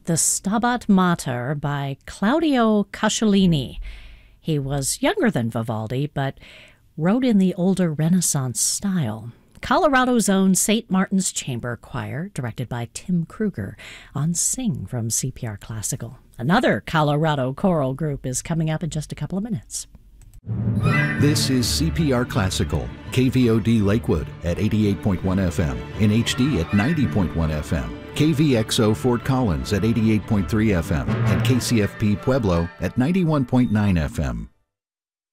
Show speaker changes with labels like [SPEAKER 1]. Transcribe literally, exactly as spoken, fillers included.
[SPEAKER 1] the Stabat Mater by Claudio Cosciolini. He was younger than Vivaldi, but wrote in the older Renaissance style. Colorado's own Saint Martin's Chamber Choir, directed by Tim Kruger, on Sing from C P R Classical. Another Colorado choral group is coming up in just a couple of minutes.
[SPEAKER 2] This is C P R Classical, K V O D Lakewood at eighty-eight point one F M, in H D at ninety point one F M, K V X O Fort Collins at eighty-eight point three F M, and K C F P Pueblo at ninety-one point nine F M.